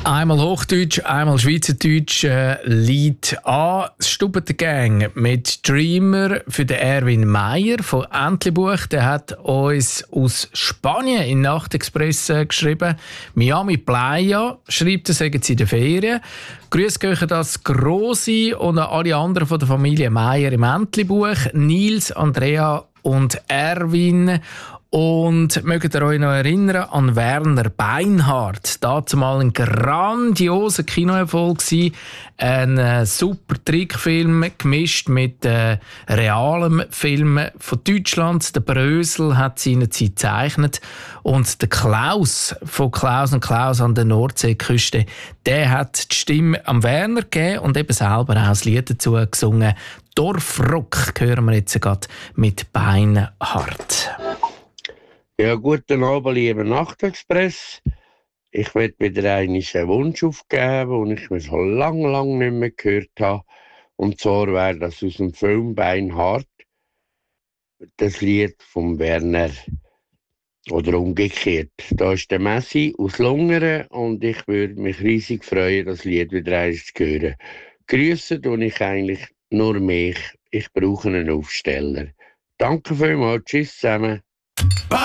Einmal Hochdeutsch, einmal Schweizerdeutsch, Lied an. Stubbeter Gang mit Dreamer für den Erwin Meyer von Entlebuch. Der hat uns aus Spanien in Nachtexpress geschrieben. Miami Playa, schreibt er, sagen sie in der Ferien. Grüß gehen das Grossi und an alle anderen von der Familie Meyer im Entlebuch. Nils, Andrea und Erwin. Und mögt ihr euch noch erinnern an Werner Beinhardt? Dazu mal ein grandioser Kinoerfolg gewesen. Ein super Trickfilm gemischt mit realem Film von Deutschland. Der Brösel hat seinerzeit gezeichnet. Und der Klaus von Klaus und Klaus an der Nordseeküste, der hat die Stimme am Werner gegeben und eben selber auch das Lied dazu gesungen. Dorfrock hören wir jetzt gerade mit Beinhardt. Ja, guten Abend, lieber Nachtexpress. Ich werde wieder einen Wunsch aufgeben, den ich mir schon lang nicht mehr gehört habe. Und zwar wäre das aus dem Film Beinhardt, das Lied von Werner. Oder umgekehrt. Da ist der Messi aus Lungern und ich würde mich riesig freuen, das Lied wieder einmal zu hören. Grüße tue ich eigentlich nur mich. Ich brauche einen Aufsteller. Danke vielmals. Tschüss zusammen.